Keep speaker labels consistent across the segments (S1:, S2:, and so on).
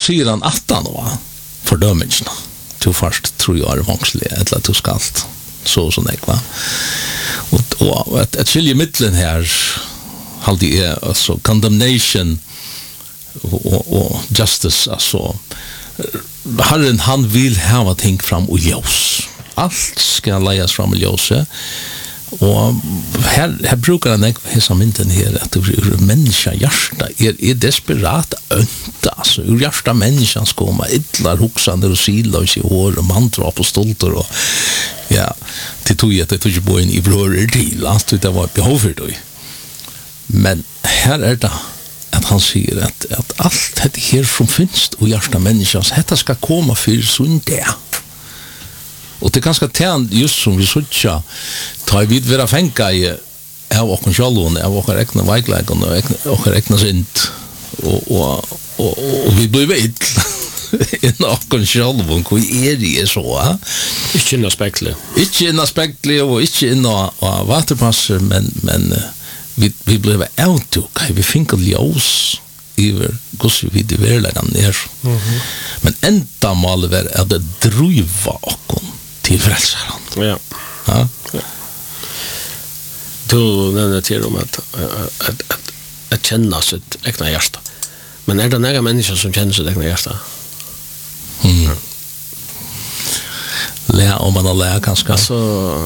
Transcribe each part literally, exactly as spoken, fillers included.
S1: säger han attan då fördömelsen. Du först tror jag är vangslig eller du ska allt så så nej va. Och och att att skilja mitten här halt är alltså condemnation och, och, och justice alltså Herren han vill ha ting fram och ljus. Allt ska läggas fram och ljus. Och här, här brukar han hessa mynden här att ur människa hjärta är, är desperat önt alltså ur hjärta människan ska komma ytlar hoxande och sidlös i hår och mandrap och stolter och ja, det tog jag att det tog ju på en i bröder till allt det var behov för det. Men här är det att han säger att, att allt det här som finns och hjärta människans detta ska komma för sån det. Och det ganska tjän just som vi såg ta vid vara fänka i av och själva av och räkna väglag och och räkna sint och och och, och vi blir vet en och själva och hur är det så
S2: inte en aspekt
S1: inte en aspekt och inte en och vattenpass men men vi vi blev out okay vi fick ljus över hur vi det väl lägga ner men ända mal var är det driva och till frälsaren.
S2: Ja.
S1: Ja.
S2: Du nämnde till om att att att att känna sitt egna hjärta. Men är det några människor som känner sitt egna hjärta?
S1: Mm. Lä om man lär kanske.
S2: Alltså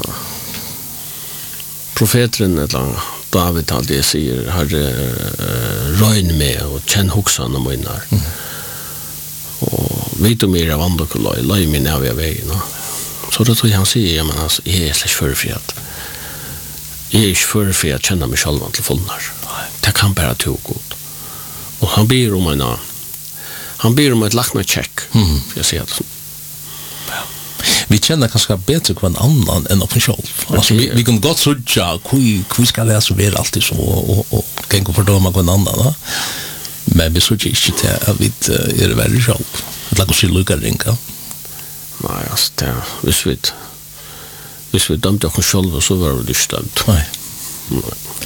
S2: profeten eller David hade säger har röjn med och känn hoxan om innar. Mm. Och vet du mer av andra kollar, lägg mig ner vid vägen. Så då tror jag han säger, ja men alltså, jag är slags förfriat. Jag är inte förfriat att känna mig själv till fullnar. Det kan bara tog god. Och han ber om en han ber om ett lackna check.
S1: Mm.
S2: Jag säger det.
S1: Ja. Vi känner kanske bättre på en annan än oss själv. Alltså, vi, vi kan gott säga, hur ska det så vara alltid så och, och kan gå fördöma på en annan. Va? Men vi såg inte till att vi är det väldigt själv. Det är också lycka ringa.
S2: Nej, alltså det hvis vi hvis vi dømte oss själva så var det ikke dømt.
S1: Nej. Nej.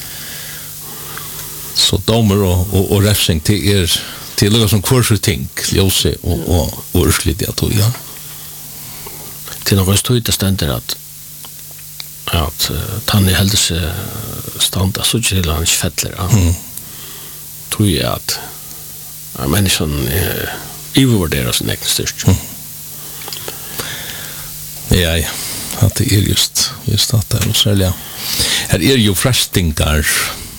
S1: Så dommer och och, och räfsing till er till något som kurs ting, ljuse och och ursligt jag tror ja.
S2: Till något stod det ständer att att han är helt så standa så till han fettler. Ja. Mm. Tror jag att ja, människan är övervärderar sin egen styrka. Mm.
S1: Ja, ja. Att det är just just att det är så ja. Här är ju frestningar.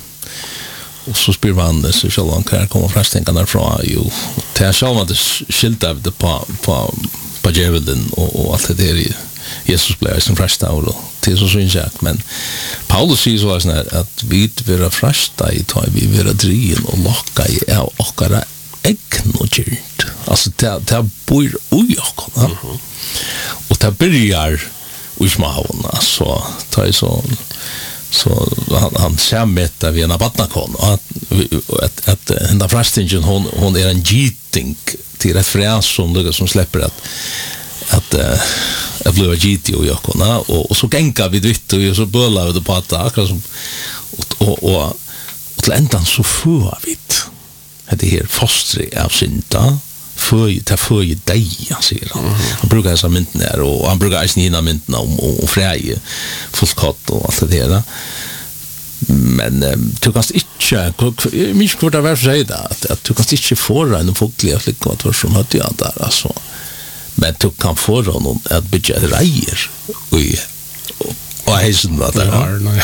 S1: Och så spyr man så så långt kan komma frestningarna från ju. Det är så att det skilt av det på på på djävulen och och allt det där Jesus blev som fresta och till så syns jag men Paulus säger så här att vi vill fresta i tar vi vill drin och locka i av och alla äcknogert. Alltså det det bor oj och och det börjar i smahavna så tar ju så så han, han ser mätta vid en batnakon och att att, att den där frestingen hon hon är en giting till referens som det som släpper att att uh, jag blev G T och jag kunna och, och så gänga vi vitt och så böllar det på att akkurat som och och, och, och till ändan så får vi det här fostret av synda för ta för ju dig jag ser han. Mm. Han brukar så mynten där och han brukar ju nina mynten om och, och fräje fullskatt och allt det där. Men du kan inte mig skulle det vara så att att du kan inte få en folklig flicka att som hade jag där alltså. Men du kan få någon att budget rejer och och hästen vad det har.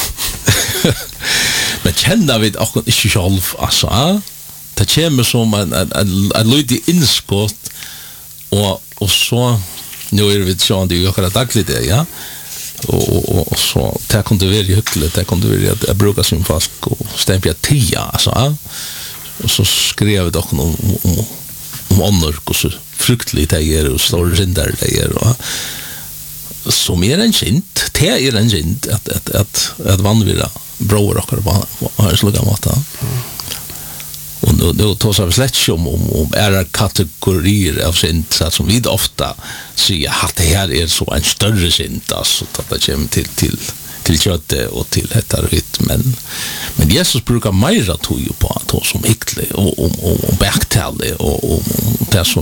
S1: Men känner vi också inte själv alltså. Det kommer som en en en lite inskott och och så nu är det så det gör det dagligt det ja och och, och så det kunde vara hyckligt det kunde vara att bruka sin fast och stämpla tia alltså och så skrev det också om om om annor och så fruktligt det är och står in där det är och så mer än sint det är en sint att att att att vanvira bror och har så långa mata och då då tar så slätt om om om är kategorier av synd så som vi ofta säger att det här är så en större synd alltså att det kommer till till till köttet och till detta rit men men Jesus brukar mera tog ju på att som äcklig och och och backtalle och och det som